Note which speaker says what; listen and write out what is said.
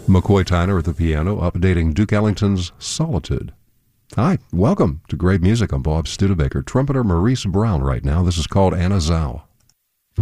Speaker 1: McCoy Tyner at the piano, updating Duke Ellington's Solitude. Hi, welcome to Great Music. I'm Bob Studebaker. Trumpeter Maurice Brown right now. This is called Anna Zhao.